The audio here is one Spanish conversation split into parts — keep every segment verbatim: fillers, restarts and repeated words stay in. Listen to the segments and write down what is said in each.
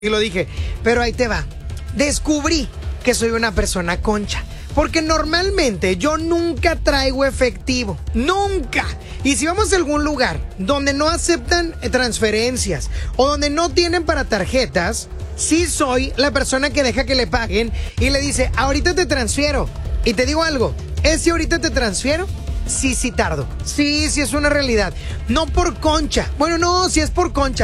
Y lo dije, pero ahí te va. Descubrí que soy una persona concha. Porque normalmente yo nunca traigo efectivo. Nunca. Y si vamos a algún lugar donde no aceptan transferencias o donde no tienen para tarjetas, sí soy la persona que deja que le paguen y le dice, ahorita te transfiero. Y te digo algo, ¿es si ahorita te transfiero? Sí, sí tardo. Sí, sí es una realidad. No por concha. Bueno, no, si es por concha.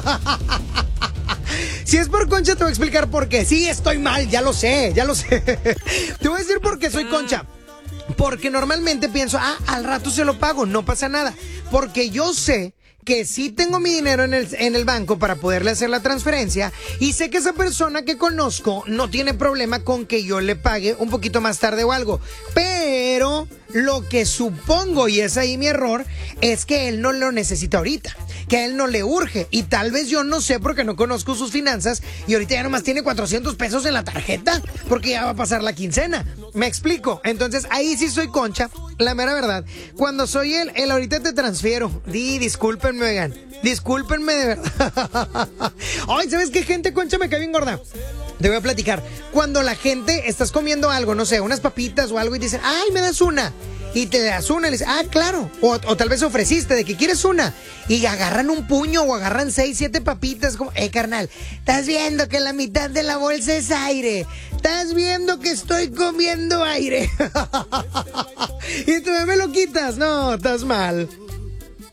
Si es por concha, te voy a explicar por qué. Sí, estoy mal, ya lo sé, ya lo sé. Te voy a decir por qué soy concha. Porque normalmente pienso, ah, al rato se lo pago, no pasa nada. Porque yo sé que sí tengo mi dinero en el, en el banco para poderle hacer la transferencia y sé que esa persona que conozco no tiene problema con que yo le pague un poquito más tarde o algo. Pero lo que supongo, y es ahí mi error, es que él no lo necesita ahorita, que a él no le urge y tal vez yo no sé porque no conozco sus finanzas y ahorita ya nomás tiene cuatrocientos pesos en la tarjeta porque ya va a pasar la quincena. ¿Me explico? Entonces ahí sí soy concha, la mera verdad. Cuando soy él, él ahorita te transfiero. Di, discúlpenme, oigan. Discúlpenme de verdad. Ay, ¿sabes qué gente concha me cae bien gorda? Te voy a platicar. Cuando la gente, estás comiendo algo, no sé, unas papitas o algo y dicen, ay, me das una. Y te das una y le dices, ah, claro. O, o tal vez ofreciste de que quieres una. Y agarran un puño o agarran seis, siete papitas. Como, eh, carnal, estás viendo que la mitad de la bolsa es aire. Estás viendo que estoy comiendo aire. Y tú me lo quitas. No, estás mal.